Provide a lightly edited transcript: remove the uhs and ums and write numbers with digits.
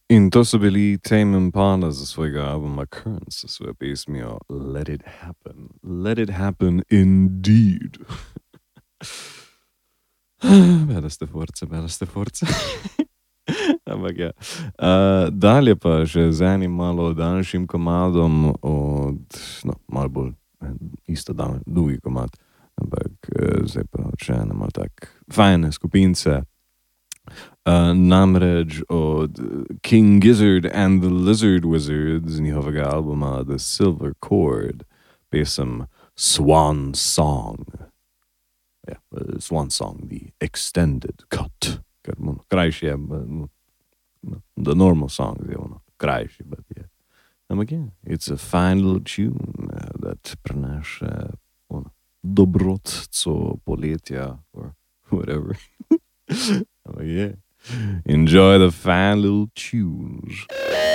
In to so bili Tame Impala za svojega albuma Currents, sa svojo pesmijo Let It Happen. Let It Happen indeed. Bela ste force. Ampak ja. Dalje pa že z enim malo daljšim komadom od, no, malo bolj isto dolgi komad, ampak zdaj pa še ene malo tak fajne skupince. Namreč od King Gizzard and the Lizard Wizard z njihovega albuma The Silver Chord, pesem Swan Song. Ja, Swan Song, the extended cut. Ker krajši je, the normal song je krajši, but yeah. Ampak yeah, it's a fine little tune that prenaša dobrotco poletja or whatever. Ampak yeah. Enjoy the fine little tunes.